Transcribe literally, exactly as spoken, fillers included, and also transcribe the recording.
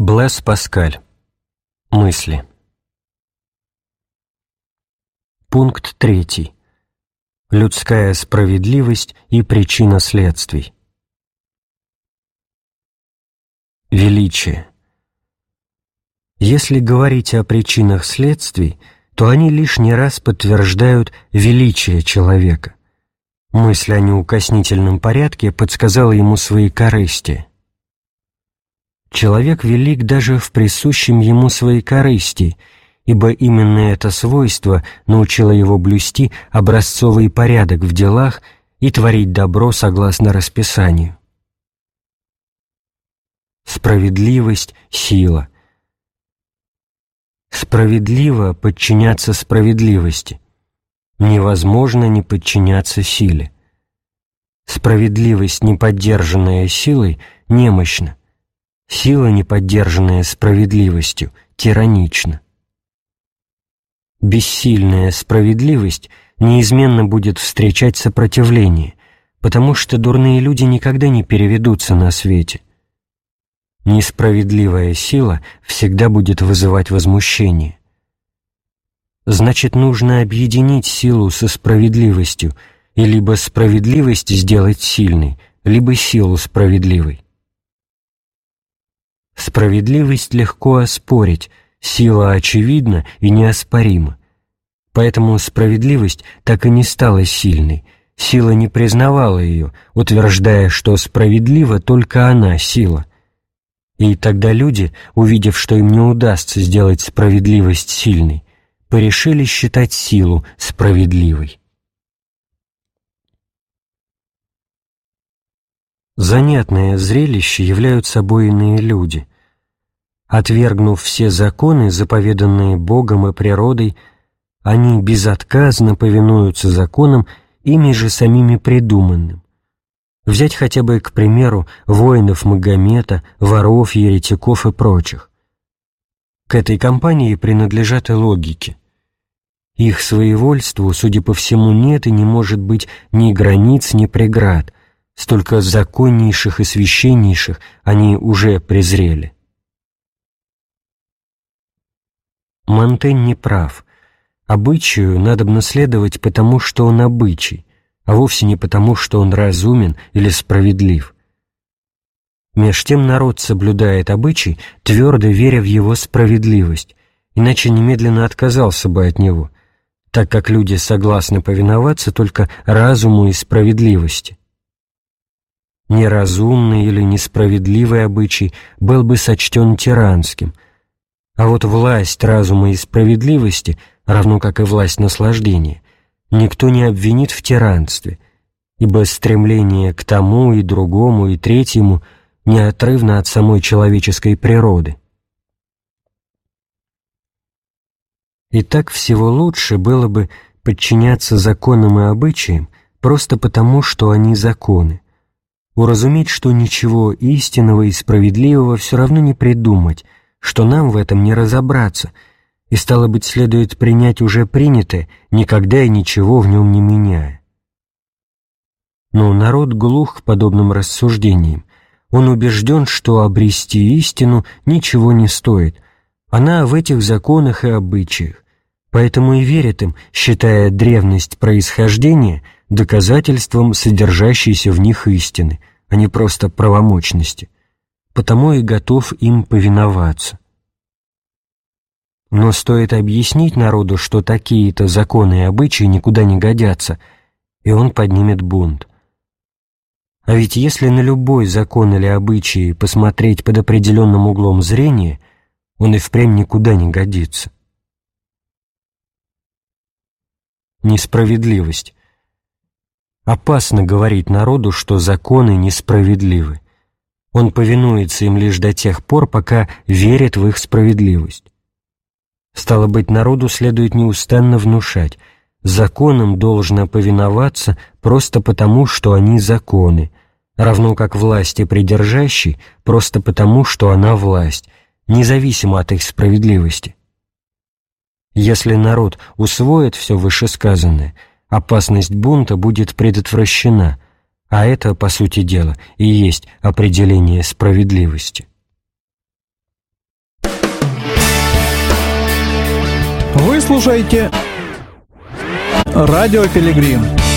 Блэс Паскаль. Мысли. Пункт третий. Людская справедливость и причина следствий. Величие. Если говорить о причинах следствий, то они лишний раз подтверждают величие человека. Мысль о неукоснительном порядке подсказала ему свои корысти. Человек велик даже в присущем ему своекорыстии, ибо именно это свойство научило его блюсти образцовый порядок в делах и творить добро согласно расписанию. Справедливость – сила. Справедливо подчиняться справедливости. Невозможно не подчиняться силе. Справедливость, не поддержанная силой, немощна. Сила, не поддержанная справедливостью, тиранична. Бессильная справедливость неизменно будет встречать сопротивление, потому что дурные люди никогда не переведутся на свете. Несправедливая сила всегда будет вызывать возмущение. Значит, нужно объединить силу со справедливостью и либо справедливость сделать сильной, либо силу справедливой. Справедливость легко оспорить, сила очевидна и неоспорима. Поэтому справедливость так и не стала сильной, сила не признавала ее, утверждая, что справедлива только она, сила. И тогда люди, увидев, что им не удастся сделать справедливость сильной, порешили считать силу справедливой. Занятное зрелище являют собой иные люди. Отвергнув все законы, заповеданные Богом и природой, они безотказно повинуются законам, ими же самими придуманным. Взять хотя бы, к примеру, воинов Магомета, воров, еретиков и прочих. К этой компании принадлежат и логики. Их своевольству, судя по всему, нет и не может быть ни границ, ни преград, столько законнейших и священнейших они уже презрели. Монтень не прав. Обычаю надобно следовать потому, что он обычай, а вовсе не потому, что он разумен или справедлив. Меж тем народ соблюдает обычай, твердо веря в его справедливость, иначе немедленно отказался бы от него, так как люди согласны повиноваться только разуму и справедливости. Неразумный или несправедливый обычай был бы сочтен тиранским, а вот власть разума и справедливости, равно как и власть наслаждения, никто не обвинит в тиранстве, ибо стремление к тому и другому и третьему неотрывно от самой человеческой природы. Итак, всего лучше было бы подчиняться законам и обычаям просто потому, что они законы, уразуметь, что ничего истинного и справедливого все равно не придумать, что нам в этом не разобраться, и, стало быть, следует принять уже принятое, никогда и ничего в нем не меняя. Но народ глух к подобным рассуждениям. Он убежден, что обрести истину ничего не стоит. Она в этих законах и обычаях, поэтому и верит им, считая древность происхождения доказательством содержащейся в них истины, а не просто правомочности, потому и готов им повиноваться. Но стоит объяснить народу, что такие-то законы и обычаи никуда не годятся, и он поднимет бунт. А ведь если на любой закон или обычай посмотреть под определенным углом зрения, он и впрямь никуда не годится. Несправедливость. Опасно говорить народу, что законы несправедливы. Он повинуется им лишь до тех пор, пока верит в их справедливость. Стало быть, народу следует неустанно внушать: законам должно повиноваться просто потому, что они законы, равно как власти придержащей просто потому, что она власть, независимо от их справедливости. Если народ усвоит все вышесказанное, опасность бунта будет предотвращена, а это, по сути дела, и есть определение справедливости. Вы слушаете Радио Пилигрим.